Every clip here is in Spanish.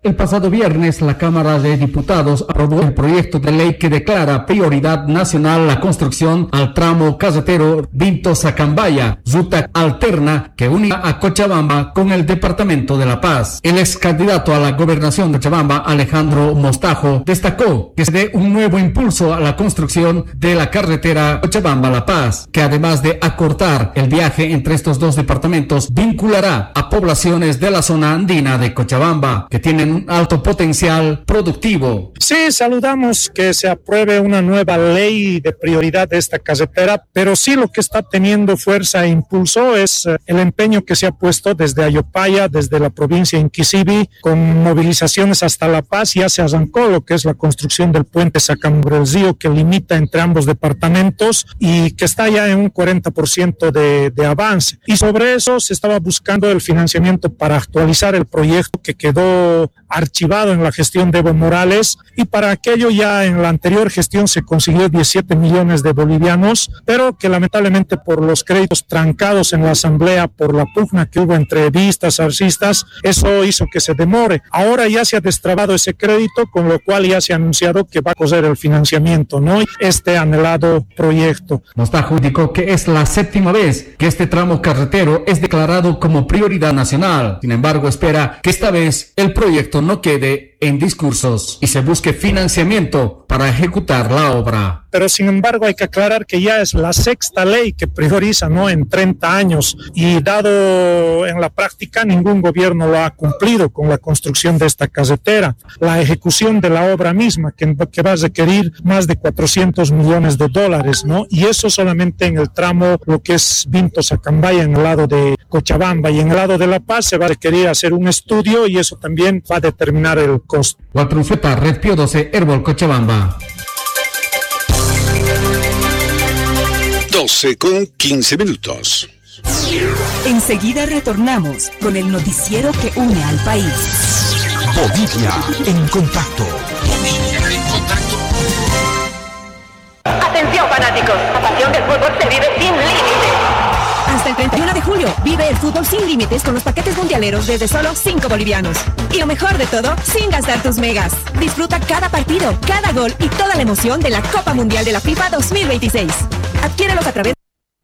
El pasado viernes, la Cámara de Diputados aprobó el proyecto de ley que declara prioridad nacional la construcción al tramo carretero Vinto-Sacambaya, ruta alterna que une a Cochabamba con el departamento de La Paz. El ex candidato a la gobernación de Cochabamba, Alejandro Mostajo, destacó que se dé un nuevo impulso a la construcción de la carretera Cochabamba-La Paz, que además de acortar el viaje entre estos dos departamentos, vinculará a poblaciones de la zona andina de Cochabamba, que tienen un alto potencial productivo. Sí, saludamos que se apruebe una nueva ley de prioridad de esta carretera, pero sí lo que está teniendo fuerza e impulso es el empeño que se ha puesto desde Ayopaya, desde la provincia de Inquisibi, con movilizaciones hasta La Paz. Ya se arrancó lo que es la construcción del puente Sacambrelzío, que limita entre ambos departamentos y que está ya en un 40% de avance. Y sobre eso se estaba buscando el financiamiento para actualizar el proyecto que quedó archivado en la gestión de Evo Morales, y para aquello ya en la anterior gestión se consiguió 17 millones de bolivianos, pero que lamentablemente por los créditos trancados en la asamblea, por la pugna que hubo entre vistas, arcistas, eso hizo que se demore. Ahora ya se ha destrabado ese crédito, con lo cual ya se ha anunciado que va a coser el financiamiento, ¿no? Este anhelado proyecto. Mostajo indicó que es la 7ª vez que este tramo carretero es declarado como prioridad nacional. Sin embargo, espera que esta vez el proyecto no quede en discursos y se busque financiamiento para ejecutar la obra. Pero sin embargo hay que aclarar que ya es la 6ª ley que prioriza, ¿no?, en 30 años, y dado en la práctica ningún gobierno lo ha cumplido con la construcción de esta carretera. La ejecución de la obra misma que va a requerir más de 400 millones de dólares, ¿no? Y eso solamente en el tramo lo que es Vinto-Sacambaya en el lado de Cochabamba, y en el lado de La Paz se va a requerir hacer un estudio y eso también va a determinar el costo. Walter Ufeta, Red Pío 12, Herbol, Cochabamba. 12:15. Enseguida retornamos con el noticiero que une al país. Bolivia en contacto. Atención fanáticos, la pasión del fútbol se vive sin límites. Hasta el 31 de julio, vive el fútbol sin límites con los paquetes mundialeros desde solo 5 bolivianos. Y lo mejor de todo, sin gastar tus megas. Disfruta cada partido, cada gol y toda la emoción de la Copa Mundial de la FIFA 2026. Adquiérelos a través.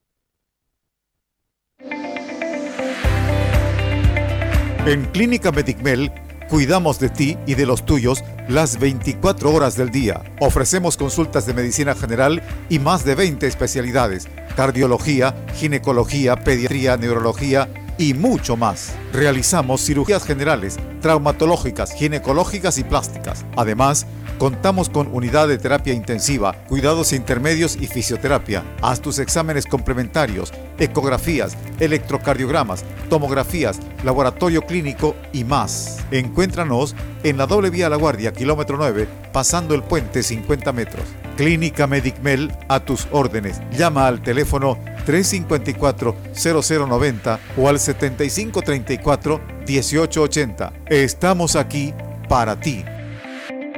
En Clínica Medicmel cuidamos de ti y de los tuyos las 24 horas del día. Ofrecemos consultas de medicina general y más de 20 especialidades: cardiología, ginecología, pediatría, neurología y mucho más. Realizamos cirugías generales, traumatológicas, ginecológicas y plásticas. Además, contamos con unidad de terapia intensiva, cuidados intermedios y fisioterapia. Haz tus exámenes complementarios, ecografías, electrocardiogramas, tomografías, laboratorio clínico y más. Encuéntranos en la doble vía La Guardia, kilómetro 9, pasando el puente 50 metros. Clínica Medicmel, a tus órdenes. Llama al teléfono 354-0090 o al 7534-1880. Estamos aquí para ti.